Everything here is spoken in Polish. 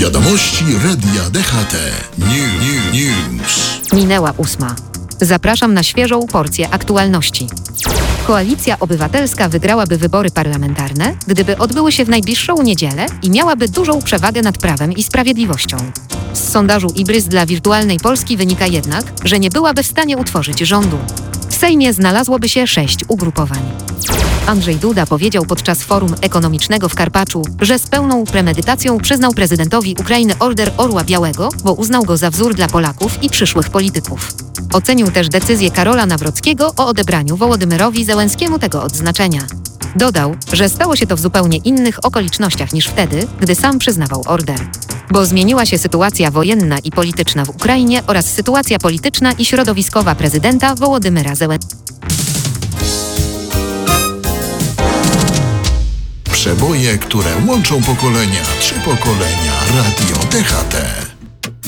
Wiadomości Radia DHT. News. Minęła 8. Zapraszam na świeżą porcję aktualności. Koalicja Obywatelska wygrałaby wybory parlamentarne, gdyby odbyły się w najbliższą niedzielę i miałaby dużą przewagę nad Prawem i Sprawiedliwością. Z sondażu Ibris dla Wirtualnej Polski wynika jednak, że nie byłaby w stanie utworzyć rządu. W Sejmie znalazłoby się 6 ugrupowań. Andrzej Duda powiedział podczas forum ekonomicznego w Karpaczu, że z pełną premedytacją przyznał prezydentowi Ukrainy Order Orła Białego, bo uznał go za wzór dla Polaków i przyszłych polityków. Ocenił też decyzję Karola Nawrockiego o odebraniu Wołodymyrowi Zełenskiemu tego odznaczenia. Dodał, że stało się to w zupełnie innych okolicznościach niż wtedy, gdy sam przyznawał order. Bo zmieniła się sytuacja wojenna i polityczna w Ukrainie oraz sytuacja polityczna i środowiskowa prezydenta Wołodymyra Zełenskiego. Przeboje, które łączą pokolenia. 3 pokolenia. Radio DHT.